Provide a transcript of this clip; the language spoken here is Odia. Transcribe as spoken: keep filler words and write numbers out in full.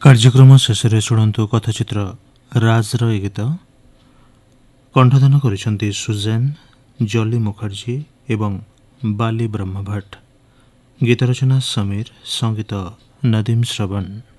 କାର୍ଯ୍ୟକ୍ରମ ଶେଷରେ ଶୁଣନ୍ତୁ କଥାଚିତ୍ର ରାଜର ଏ ଗୀତ। କଣ୍ଠଦାନ କରିଛନ୍ତି ସୁଜେନ୍, ଜଲି ମୁଖାର୍ଜୀ ଏବଂ ବାଲି ବ୍ରହ୍ମଭଟ୍ଟ। ଗୀତ ରଚନା ସମୀର, ସଙ୍ଗୀତ ନଦୀମ ଶ୍ରବଣ।